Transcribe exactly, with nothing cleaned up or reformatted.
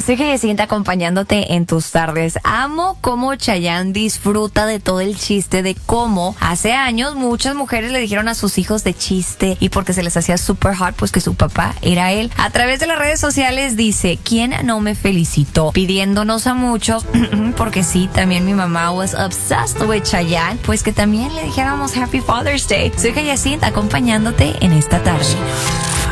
Soy Yacinta acompañándote en tus tardes. Amo cómo Chayanne disfruta de todo el chiste, de cómo hace años muchas mujeres le dijeron a sus hijos de chiste y porque se les hacía super hot, pues que su papá era él. A través de las redes sociales dice, ¿quién no me felicitó? Pidiéndonos a muchos, porque sí, también mi mamá was obsessed with Chayanne, pues que también le dijéramos Happy Father's Day. Soy Yacinta acompañándote en esta tarde.